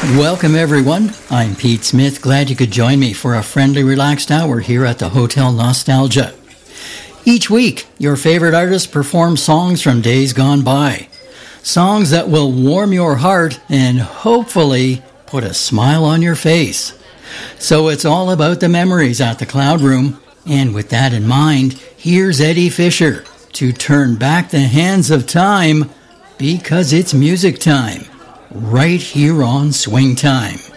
Welcome, everyone. I'm Pete Smith. Glad you could join me for a friendly, relaxed hour here at the Hotel Nostalgia. Each week, your favorite artists perform songs from days gone by. Songs that will warm your heart and hopefully put a smile on your face. So it's all about the memories at the Cloud Room. And with that in mind, here's Eddie Fisher to turn back the hands of time because it's music time. Right here on Swing Time.